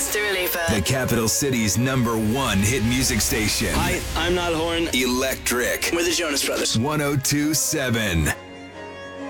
is Dua Lipa. The capital city's #1 hit music station. Hi, I'm Niall Horan. Electric. We're the Jonas Brothers. 102.7.